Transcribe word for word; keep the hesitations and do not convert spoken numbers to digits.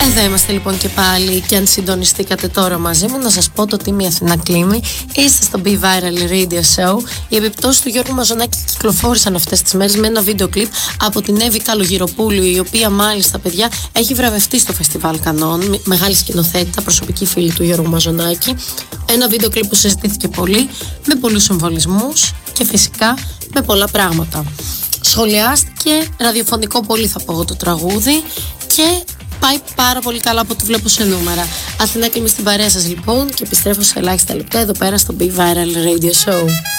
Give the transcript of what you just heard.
Εδώ είμαστε λοιπόν και πάλι, και αν συντονιστήκατε τώρα μαζί μου, να σας πω το τι είμαι η Αθηνά Κλίμη. Είστε στο Be Viral Radio Show. Οι επιπτώσεις του Γιώργου Μαζονάκη κυκλοφόρησαν αυτές τις μέρες με ένα βίντεο κλιπ από την Εύη Καλογυροπούλου, η οποία μάλιστα, παιδιά, έχει βραβευτεί στο Φεστιβάλ Κανών. Μεγάλη σκηνοθέτητα, προσωπική φίλη του Γιώργου Μαζονάκη. Ένα βίντεο κλιπ που συζητήθηκε πολύ, με πολλούς συμβολισμούς και φυσικά με πολλά πράγματα. Σχολιάστηκε, ραδιοφωνικό πολύ θα πω εγώ το τραγούδι, και πάει πάρα πολύ καλά από ό,τι βλέπω σε νούμερα. Αθηνά Κλίμη στην παρέα σας λοιπόν, και επιστρέφω σε ελάχιστα λεπτά εδώ πέρα στο Be Viral Radio Show.